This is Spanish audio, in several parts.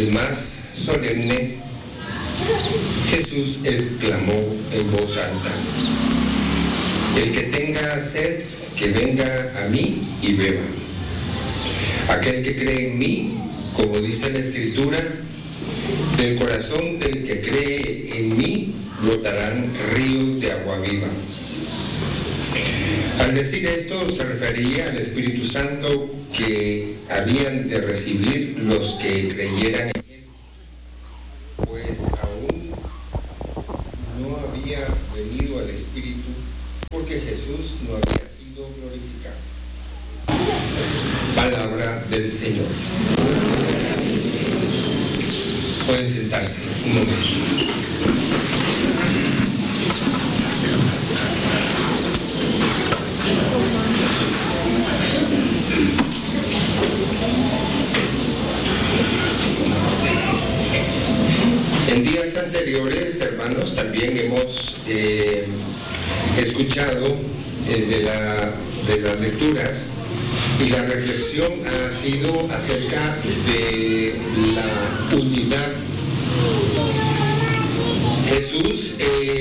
el más solemne, Jesús exclamó en voz alta: el que tenga sed, que venga a mí y beba. Aquel que cree en mí, como dice la Escritura, del corazón del que cree en mí brotarán ríos de agua viva. Al decir esto se refería al Espíritu Santo que habían de recibir los que creyeran en él, pues aún no había venido al Espíritu porque Jesús no había sido glorificado. Palabra del Señor. Pueden sentarse un momento. En días anteriores, hermanos, también hemos escuchado de las lecturas, y la reflexión ha sido acerca de la unidad. Jesús,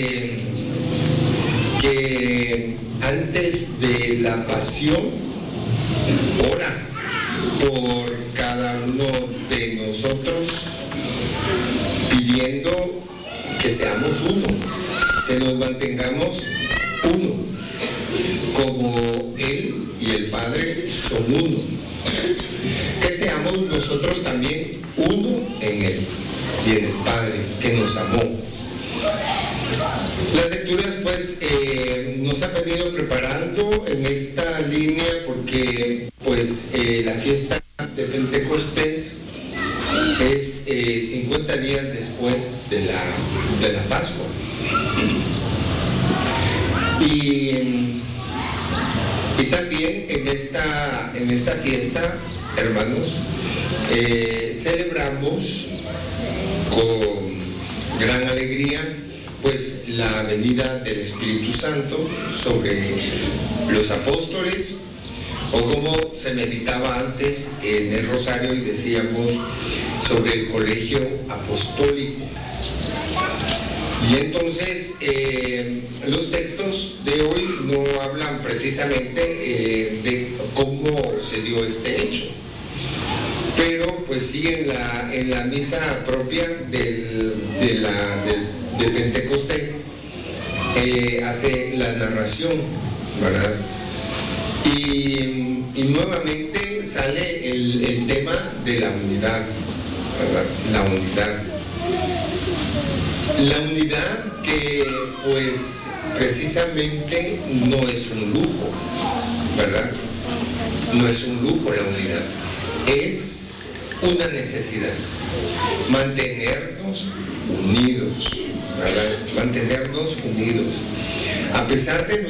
que antes de la pasión ora por cada uno de nosotros, pidiendo que seamos uno, que nos mantengamos uno, como Él y el Padre son uno, que seamos nosotros también uno en Él y en el Padre que nos amó. Las lecturas pues nos han venido preparando en esta línea porque pues la fiesta de Pentecostés es 50 días después de la Pascua. Y también en esta fiesta, hermanos, celebramos con gran alegría pues la venida del Espíritu Santo sobre los apóstoles, o como se meditaba antes en el rosario y decíamos, sobre el colegio apostólico. Y entonces los textos de hoy no hablan precisamente de cómo se dio este hecho, pero pues sí en la misa propia de Pentecostés hace la narración, ¿verdad? Y nuevamente sale el tema de la unidad, ¿verdad? La unidad que pues precisamente no es un lujo, ¿verdad? No es un lujo la unidad, es una necesidad. Mantenernos unidos, ¿verdad? Mantenernos unidos. A pesar de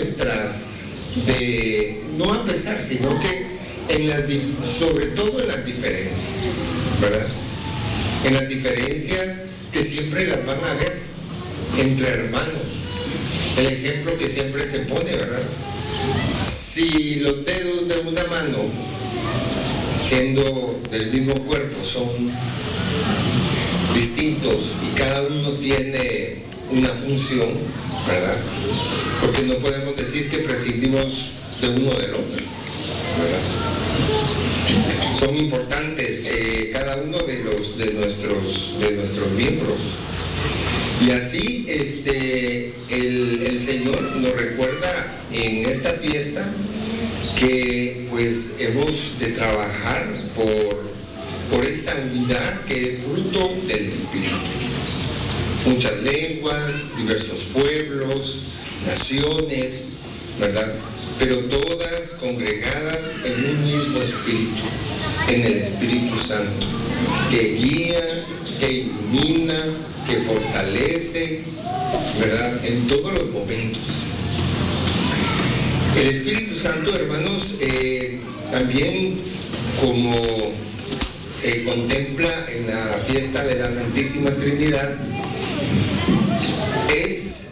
no a pesar, sino que sobre todo en las diferencias, ¿verdad? En las diferencias que siempre las van a ver entre hermanos. El ejemplo que siempre se pone, ¿verdad? Si los dedos de una mano, siendo del mismo cuerpo, son distintos y cada uno tiene una función, ¿verdad? Porque no podemos decir que prescindimos de uno del otro, ¿verdad? Son importantes cada uno de nuestros miembros. Y así el Señor nos recuerda en esta fiesta que pues hemos de trabajar por esta unidad que es fruto del Espíritu. Muchas lenguas, diversos pueblos, naciones, ¿verdad? Pero todas congregadas en un mismo Espíritu, en el Espíritu Santo, que guía, que ilumina, que fortalece, ¿verdad? En todos los momentos. El Espíritu Santo, hermanos, también como se contempla en la fiesta de la Santísima Trinidad, es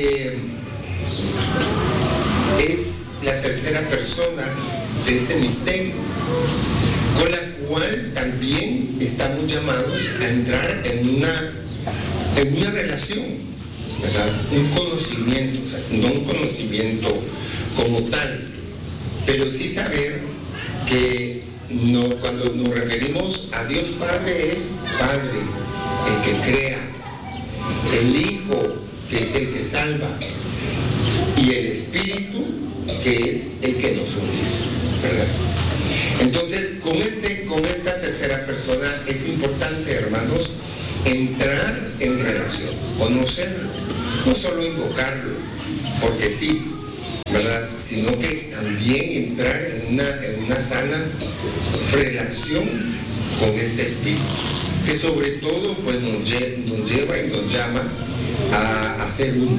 la tercera persona de este misterio, con la cual también estamos llamados a entrar en una relación, ¿verdad? Un conocimiento, o sea, no un conocimiento como tal, pero sí saber que cuando nos referimos a Dios Padre, es Padre el que crea, el Hijo que es el que salva y el Espíritu que es el que nos une, ¿verdad? Entonces, con esta tercera persona es importante, hermanos, entrar en relación, conocerlo, no solo invocarlo, porque sí, ¿verdad? Sino que también entrar en una sana relación con este Espíritu, que sobre todo pues nos lleva y nos llama a ser uno.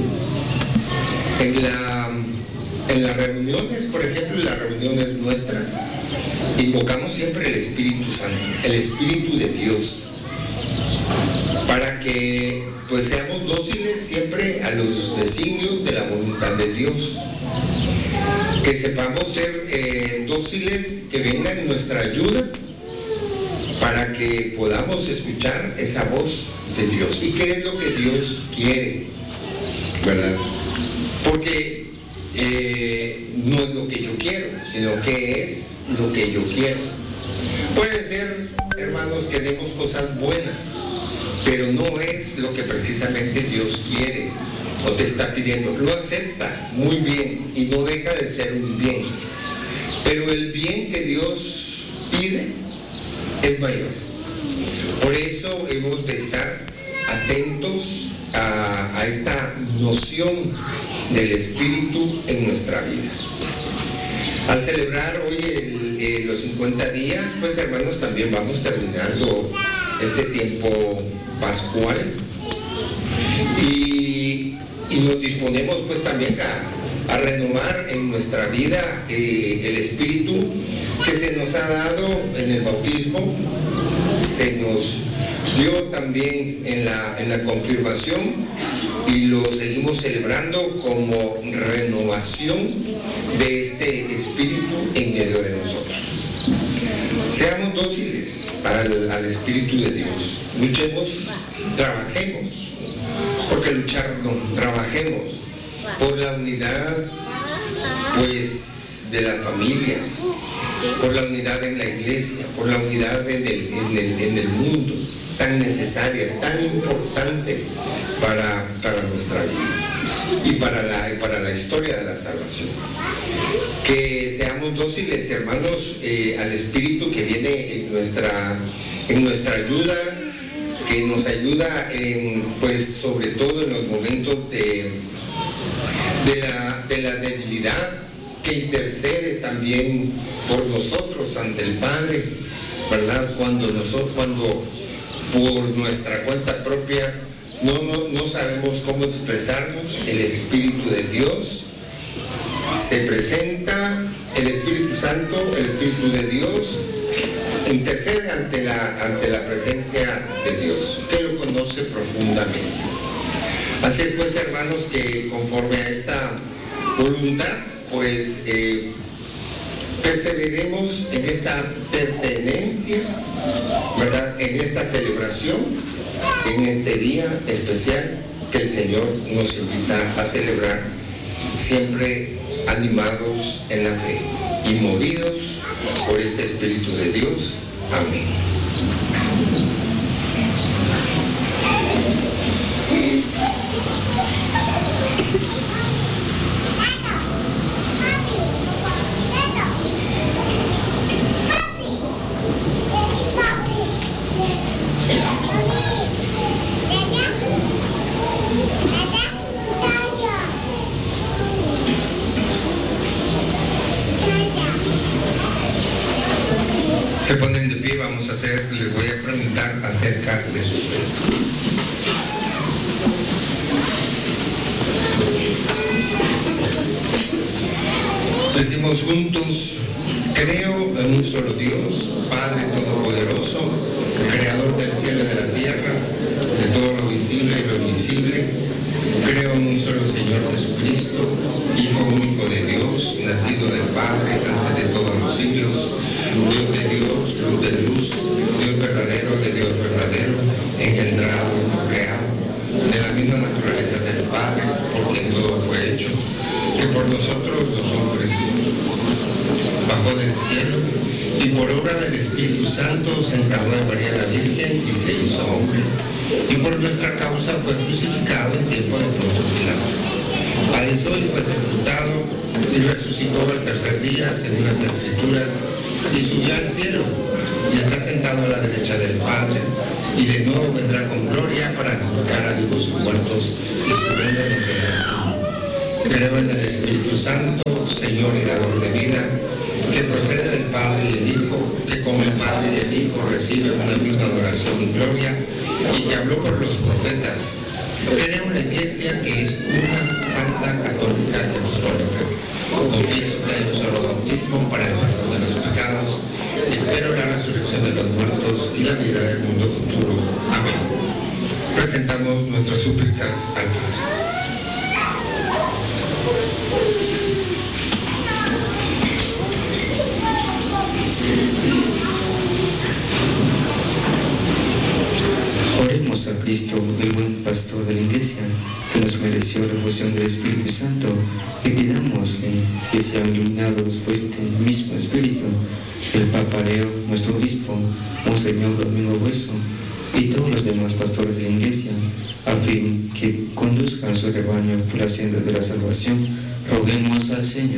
En las reuniones, por ejemplo, en las reuniones nuestras, invocamos siempre el Espíritu Santo, el Espíritu de Dios, para que pues seamos dóciles siempre a los designios de la voluntad de Dios, que sepamos ser dóciles, que venga en nuestra ayuda, para que podamos escuchar esa voz de Dios. ¿Y qué es lo que Dios quiere? ¿Verdad? Porque no es lo que yo quiero, sino que es lo que yo quiero. Puede ser, hermanos, que demos cosas buenas, pero no es lo que precisamente Dios quiere o te está pidiendo. Lo acepta muy bien y no deja de ser un bien, pero el bien que Dios pide es mayor. Por eso hemos de estar atentos a esta noción del Espíritu en nuestra vida. Al celebrar hoy los 50 días, pues hermanos, también vamos terminando este tiempo pascual y nos disponemos pues también a renovar en nuestra vida el Espíritu que se nos ha dado en el bautismo, se nos dio también en la confirmación y lo seguimos celebrando como renovación de este Espíritu en medio de nosotros. Seamos dóciles al Espíritu de Dios, luchemos, trabajemos, porque luchar no, trabajemos por la unidad pues de las familias, por la unidad en la iglesia, por la unidad en el mundo, tan necesaria, tan importante para nuestra vida y para la historia de la salvación. Que seamos dóciles, hermanos, al Espíritu que viene en nuestra ayuda, que nos ayuda pues sobre todo en los momentos de la debilidad, que intercede también por nosotros ante el Padre, ¿verdad? Cuando por nuestra cuenta propia no sabemos cómo expresarnos, el Espíritu de Dios se presenta, el Espíritu Santo, el Espíritu de Dios intercede ante la presencia de Dios, que lo conoce profundamente. Así es pues, hermanos, que conforme a esta voluntad, pues perseveremos en esta pertenencia, ¿verdad? En esta celebración, en este día especial que el Señor nos invita a celebrar, siempre animados en la fe y movidos por este Espíritu de Dios. Amén. Se ponen de pie, les voy a preguntar acerca de su fe. Decimos juntos: creo en un solo Dios, Padre Todopoderoso, Creador del cielo y de la tierra, de todo lo visible y lo invisible. Creo en un solo Señor Jesucristo, Hijo único de Dios, nacido del Padre antes de todos los siglos, Dios de Dios, luz de luz, Dios verdadero verdadero, engendrado, creado, de la misma naturaleza del Padre, por quien todo fue hecho, que por nosotros los hombres bajó del cielo y por obra del Espíritu Santo se encarnó de María la Virgen y se hizo hombre, y por nuestra causa fue crucificado en tiempo de Poncio Pilato. Padeció y fue sepultado y resucitó al tercer día según las Escrituras y subió al cielo y está sentado a la derecha del Padre y de nuevo vendrá con gloria para juzgar a vivos y muertos y su reino no tendrá fin. Creo en el Espíritu Santo, Señor y dador de vida, que procede del Padre y el Hijo, que como el Padre y el Hijo reciben una misma adoración y gloria, y que habló por los profetas. Creo en la Iglesia, que es una, santa, católica y apostólica. Confieso que hay un solo bautismo para el perdón de los pecados. Espero la resurrección de los muertos y la vida del mundo futuro. Amén. Presentamos nuestras súplicas al Padre. Oremos a Cristo, el buen pastor de la Iglesia, que nos mereció la fusión del Espíritu Santo, y pidamos que sean iluminados por este mismo Espíritu el Papa Leo, nuestro obispo, Monseñor Domingo Bueso, y todos los demás pastores de la Iglesia, a fin que conduzcan su rebaño por las sendas de la salvación. Roguemos al Señor.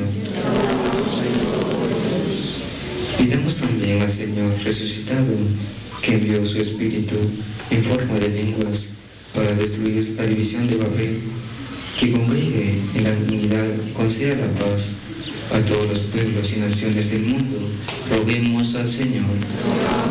Pidamos también al Señor resucitado, que envió su Espíritu en forma de lenguas para destruir la división de Babel, que congregue en la unidad y conceda la paz a todos los pueblos y naciones del mundo. Roguemos al Señor.